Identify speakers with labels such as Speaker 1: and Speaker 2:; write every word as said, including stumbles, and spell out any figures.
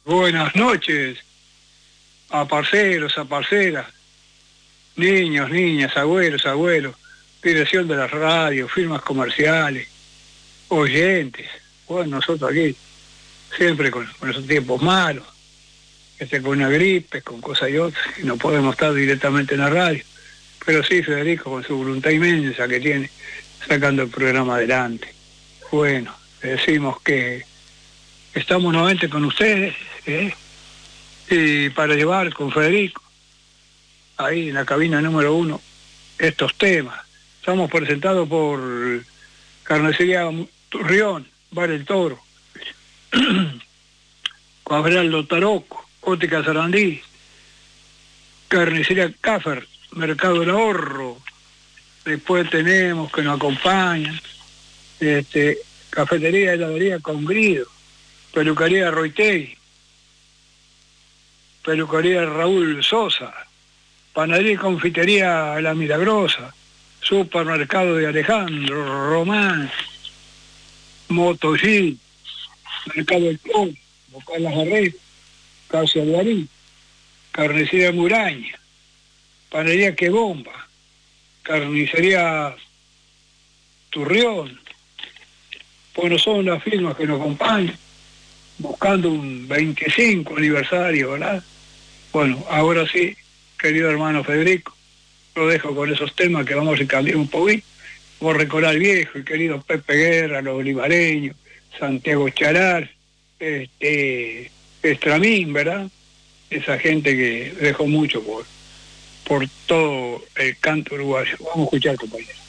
Speaker 1: Buenas noches a parceros, a parceras, niños, niñas, abuelos, abuelos, dirección de la radio, firmas comerciales, oyentes. Bueno, nosotros aquí, siempre con, con esos tiempos malos, este, con una gripe, con cosas y otras, y no podemos estar directamente en la radio. Pero sí, Federico, con su voluntad inmensa que tiene, sacando el programa adelante. Bueno, le decimos que estamos nuevamente con ustedes, ¿eh? Y para llevar con Federico, ahí en la cabina número uno, estos temas. Estamos presentados por Carnicería Turrión, Bar El Toro, Cuabraldo Taroco, Ótica Sarandí, Carnicería Caffer, Mercado del Ahorro. Después tenemos que nos acompañan, este, Cafetería y Heladería Congrido, Peluquería Roitey, Peluquería Raúl Sosa, Panadería y Confitería La Milagrosa, Supermercado de Alejandro Román, Moto G, Mercado del Polo, Local Las Barreras, Casa de Arí, Carnicería Muraña, Panadería Que Bomba, Carnicería Turrión. Bueno, son las firmas que nos acompañan, buscando un veinticinco aniversario, ¿verdad? Bueno, ahora sí, querido hermano Federico, lo dejo con esos temas que vamos a cambiar un poquito. Vamos a recordar al viejo, el querido Pepe Guerra, los olivareños, Santiago Charal, este, Estramín, ¿verdad? Esa gente que dejó mucho por, por todo el canto uruguayo. Vamos a escuchar, compañero.